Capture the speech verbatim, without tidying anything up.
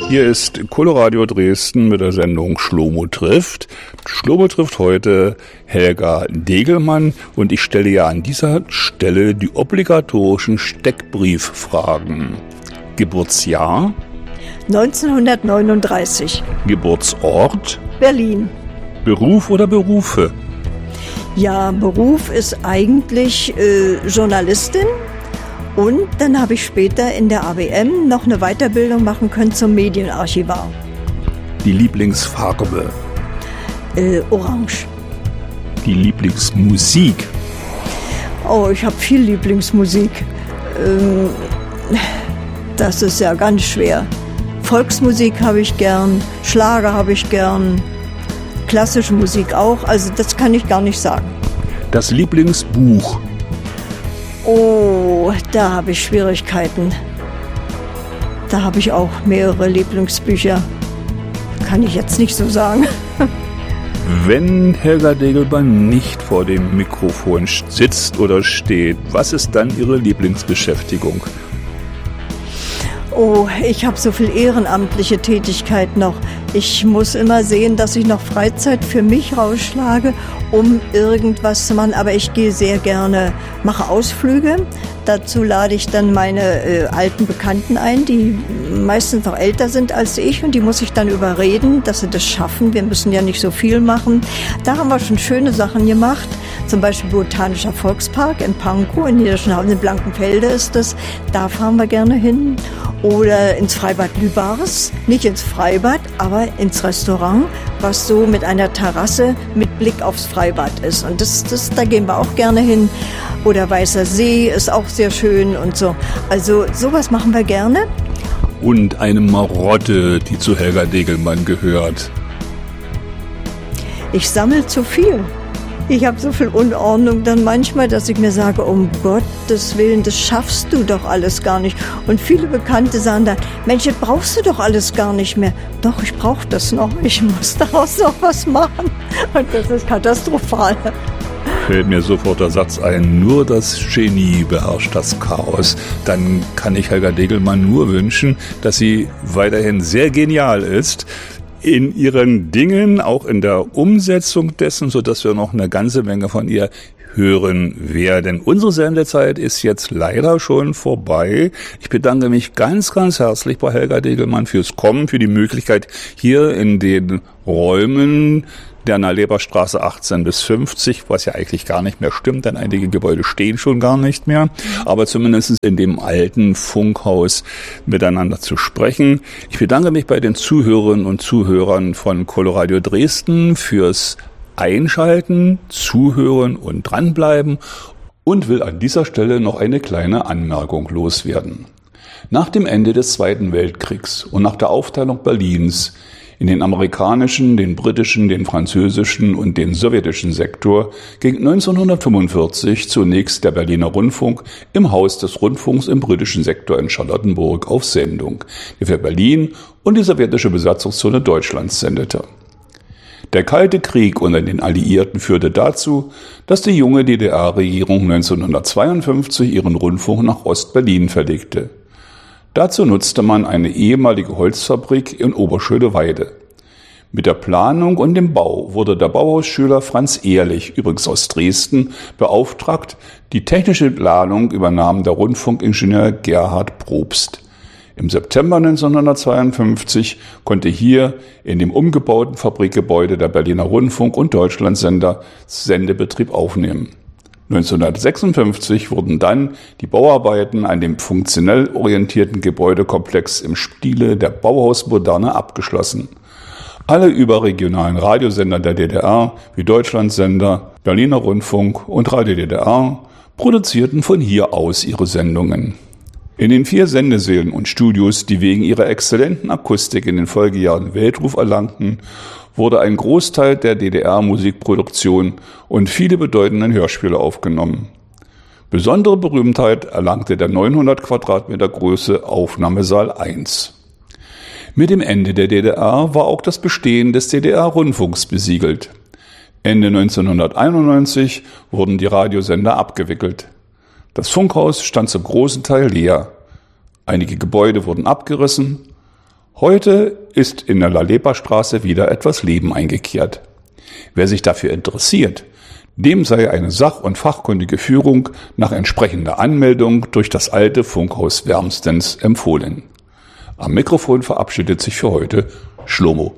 Hier ist Coloradio Dresden mit der Sendung Schlomo trifft. Schlomo trifft heute Helga Degelmann und ich stelle ja an dieser Stelle die obligatorischen Steckbrieffragen. Geburtsjahr? neunzehnhundertneununddreißig. Geburtsort? Berlin. Beruf oder Berufe? Ja, Beruf ist eigentlich äh, Journalistin. Und dann habe ich später in der A W M noch eine Weiterbildung machen können zum Medienarchivar. Die Lieblingsfarbe? Äh, orange. Die Lieblingsmusik? Oh, ich habe viel Lieblingsmusik. Ähm, das ist ja ganz schwer. Volksmusik habe ich gern, Schlager habe ich gern, klassische Musik auch. Also das kann ich gar nicht sagen. Das Lieblingsbuch? Oh, da habe ich Schwierigkeiten. Da habe ich auch mehrere Lieblingsbücher. Kann ich jetzt nicht so sagen. Wenn Helga Degelmann nicht vor dem Mikrofon sitzt oder steht, was ist dann Ihre Lieblingsbeschäftigung? Oh, ich habe so viel ehrenamtliche Tätigkeit noch. Ich muss immer sehen, dass ich noch Freizeit für mich rausschlage, um irgendwas zu machen. Aber ich gehe sehr gerne, mache Ausflüge. Dazu lade ich dann meine äh, alten Bekannten ein, die meistens noch älter sind als ich. Und die muss ich dann überreden, dass sie das schaffen. Wir müssen ja nicht so viel machen. Da haben wir schon schöne Sachen gemacht. Zum Beispiel Botanischer Volkspark in Pankow, in Niederschönhausen, in Blankenfelde ist das. Da fahren wir gerne hin. Oder ins Freibad Lübars, nicht ins Freibad, aber ins Restaurant, was so mit einer Terrasse mit Blick aufs Freibad ist. Und das, das, da gehen wir auch gerne hin. Oder Weißer See ist auch sehr schön und so. Also sowas machen wir gerne. Und eine Marotte, die zu Helga Degelmann gehört? Ich sammle zu viel. Ich habe so viel Unordnung dann manchmal, dass ich mir sage, um Gottes Willen, das schaffst du doch alles gar nicht. Und viele Bekannte sagen dann, Mensch, das brauchst du doch alles gar nicht mehr. Doch, ich brauche das noch. Ich muss daraus noch was machen. Und das ist katastrophal. Fällt mir sofort der Satz ein, nur das Genie beherrscht das Chaos. Dann kann ich Helga Degelmann nur wünschen, dass sie weiterhin sehr genial ist in ihren Dingen, auch in der Umsetzung dessen, sodass wir noch eine ganze Menge von ihr hören werden. Unsere Sendezeit ist jetzt leider schon vorbei. Ich bedanke mich ganz, ganz herzlich bei Helga Degelmann fürs Kommen, für die Möglichkeit, hier in den Räumen der Naleberstraße achtzehn bis fünfzig, was ja eigentlich gar nicht mehr stimmt, denn einige Gebäude stehen schon gar nicht mehr, aber zumindest in dem alten Funkhaus miteinander zu sprechen. Ich bedanke mich bei den Zuhörerinnen und Zuhörern von Coloradio Dresden fürs Einschalten, Zuhören und dranbleiben und will an dieser Stelle noch eine kleine Anmerkung loswerden. Nach dem Ende des Zweiten Weltkriegs und nach der Aufteilung Berlins in den amerikanischen, den britischen, den französischen und den sowjetischen Sektor ging neunzehnhundertfünfundvierzig zunächst der Berliner Rundfunk im Haus des Rundfunks im britischen Sektor in Charlottenburg auf Sendung, der für Berlin und die sowjetische Besatzungszone Deutschlands sendete. Der Kalte Krieg unter den Alliierten führte dazu, dass die junge D D R-Regierung neunzehnhundertzweiundfünfzig ihren Rundfunk nach Ost-Berlin verlegte. Dazu nutzte man eine ehemalige Holzfabrik in Oberschöneweide. Mit der Planung und dem Bau wurde der Bauhausschüler Franz Ehrlich, übrigens aus Dresden, beauftragt. Die technische Planung übernahm der Rundfunkingenieur Gerhard Probst. Im September neunzehnhundertzweiundfünfzig konnte hier in dem umgebauten Fabrikgebäude der Berliner Rundfunk und Deutschlandsender Sendebetrieb aufnehmen. neunzehnhundertsechsundfünfzig wurden dann die Bauarbeiten an dem funktionell orientierten Gebäudekomplex im Stile der Bauhausmoderne abgeschlossen. Alle überregionalen Radiosender der D D R, wie Deutschlandsender, Berliner Rundfunk und Radio D D R, produzierten von hier aus ihre Sendungen. In den vier Sendesälen und Studios, die wegen ihrer exzellenten Akustik in den Folgejahren Weltruf erlangten, wurde ein Großteil der D D R-Musikproduktion und viele bedeutende Hörspiele aufgenommen. Besondere Berühmtheit erlangte der neunhundert Quadratmeter große Aufnahmesaal eins. Mit dem Ende der D D R war auch das Bestehen des D D R-Rundfunks besiegelt. Ende neunzehnhunderteinundneunzig wurden die Radiosender abgewickelt. Das Funkhaus stand zum großen Teil leer. Einige Gebäude wurden abgerissen. Heute ist in der Lalepa-Straße wieder etwas Leben eingekehrt. Wer sich dafür interessiert, dem sei eine sach- und fachkundige Führung nach entsprechender Anmeldung durch das alte Funkhaus wärmstens empfohlen. Am Mikrofon verabschiedet sich für heute Schlomo.